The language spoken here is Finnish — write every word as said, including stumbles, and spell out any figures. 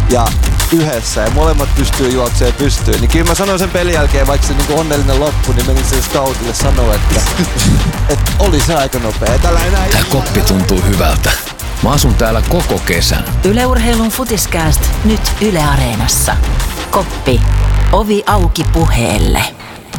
ja yhdessä ja molemmat pystyy juoksemaan pystyyn. Niin kyllä mä sanoin sen pelin jälkeen, vaikka se niinku onnellinen loppu, niin menin sen scoutille sanoa, että et oli se aika nopea. Tällä enää Tää koppi tuntuu hyvältä. Mä asun täällä koko kesän. Yle Urheilun Futiskääst nyt Yle Areenassa. Koppi. Ovi auki puheelle.